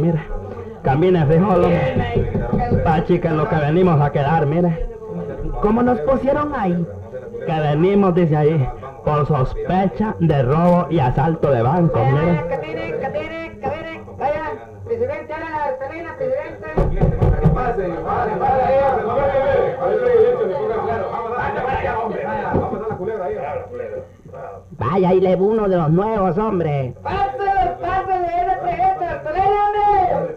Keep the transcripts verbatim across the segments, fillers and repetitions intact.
mire. Camine, frijol, hombre. Pa, chica, en lo que venimos a quedar, mire. ¿Cómo nos pusieron ahí? Que venimos, dice ahí, por sospecha de robo y asalto de banco, mire. Camine, camine, camine. Vaya, presidente, a la Estelina, presidente. Pase, pase, pase ahí, se lo ve, a ver, presidente, le ponga claro. Vamos a vaya, hombre, vaya, vamos a pasar la culebra ahí, a la culebra. Vaya, ahí le va uno de los nuevos, hombre. Pásale, pásale, ese presidente, la Estelina, hombre.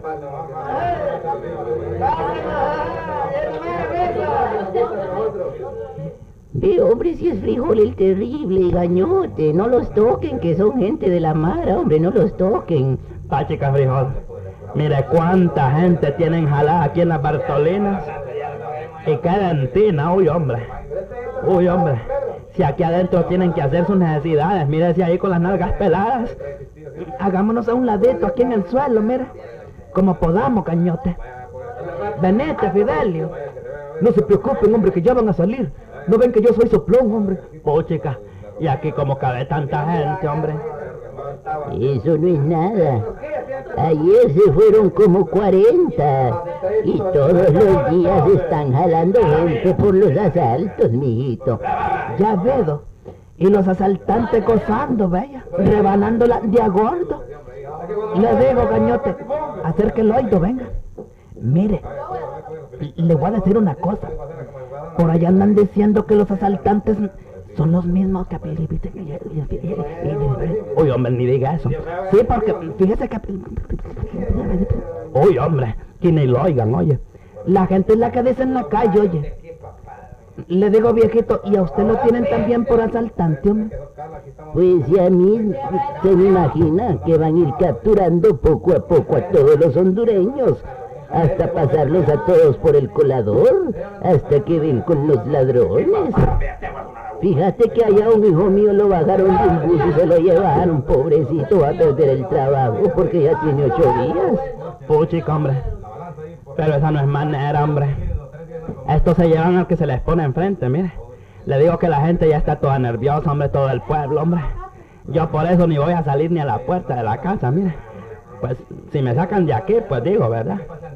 Eh, hombre, si es frijol el terrible y gañote, no los toquen, que son gente de la mara, hombre, no los toquen. Pa, chica, frijol. Mire cuánta gente tienen jalada aquí en las Bartolinas. Y queda en tina, uy, hombre. Uy, hombre. Si aquí adentro tienen que hacer sus necesidades, mire si ahí con las nalgas peladas. Hagámonos a un ladito aquí en el suelo, mira. Como podamos, cañote. Venete, Fidelio. No se preocupen, hombre, que ya van a salir. ¿No ven que yo soy soplón, hombre? Oh, chica, y aquí como cabe tanta gente, hombre. Eso no es nada. Ayer se fueron como cuarenta. Y todos los días están jalando gente por los asaltos, mijito. Ya veo. Y los asaltantes gozando, vaya, rebanándola de a gordo. Le digo, cañote, acerque el oído, venga. Mire, le voy a decir una cosa. Por allá andan diciendo que los asaltantes son los mismos que... Uy, hombre, ni diga eso. Sí, porque fíjese que... Uy, hombre, que ni lo oigan, oye. La gente es la que dice en la calle, oye. Le digo, viejito, ¿y a usted lo tienen también por asaltante, hombre? Pues ya a mí se me imagina que van a ir capturando poco a poco a todos los hondureños, hasta pasarlos a todos por el colador, hasta que ven con los ladrones. Fíjate que allá un hijo mío lo bajaron de un bus y se lo llevaron, pobrecito, va a perder el trabajo porque ya tiene ocho días. Puchica, hombre, pero esa no es manera, hombre. Estos se llevan al que se les pone enfrente, mire. Le digo que la gente ya está toda nerviosa, hombre, todo el pueblo, hombre. Yo por eso ni voy a salir ni a la puerta de la casa, mire. Pues, si me sacan de aquí, pues digo, ¿verdad?